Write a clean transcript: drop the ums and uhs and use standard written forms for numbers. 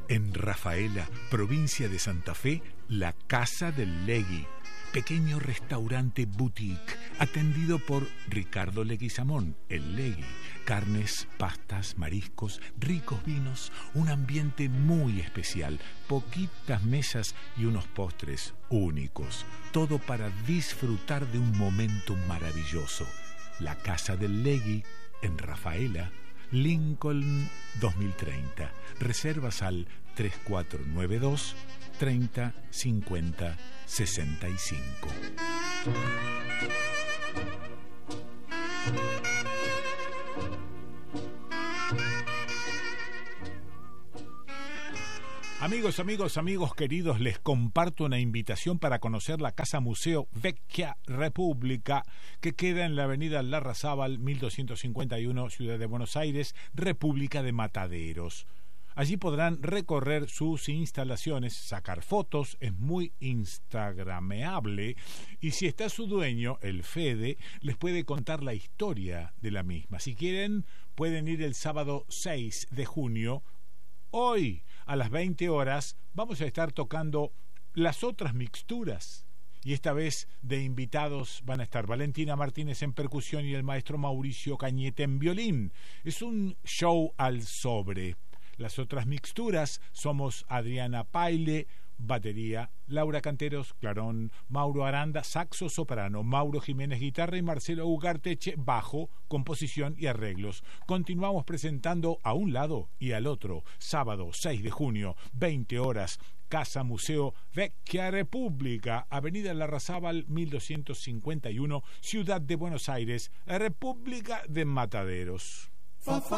En Rafaela, provincia de Santa Fe, la Casa del Legui, pequeño restaurante boutique atendido por Ricardo Leguizamón, el Legui. Carnes, pastas, mariscos, ricos vinos, un ambiente muy especial, poquitas mesas y unos postres únicos. Todo para disfrutar de un momento maravilloso. La Casa del Legui, en Rafaela, Lincoln 2030. Reservas al 3492 30 50 65. Amigos queridos, les comparto una invitación para conocer la Casa Museo Vecchia Repubblica, que queda en la avenida Larrazábal 1251, Ciudad de Buenos Aires, República de Mataderos. Allí podrán recorrer sus instalaciones, sacar fotos, es muy instagrameable, y si está su dueño, el Fede, les puede contar la historia de la misma. Si quieren, pueden ir el sábado 6 de junio. Hoy, a las 20 horas, vamos a estar tocando Las Otras Mixturas. Y esta vez de invitados van a estar Valentina Martínez en percusión y el maestro Mauricio Cañete en violín. Es un show al sobre. Las Otras Mixturas somos Adriana Paile, batería, Laura Canteros, clarón, Mauro Aranda, saxo soprano, Mauro Jiménez, guitarra y Marcelo Ugarteche, bajo, composición y arreglos. Continuamos presentando a un lado y al otro. Sábado 6 de junio, 20 horas, Casa Museo Vecchia Repubblica, Avenida Larrazábal 1251, Ciudad de Buenos Aires, República de Mataderos.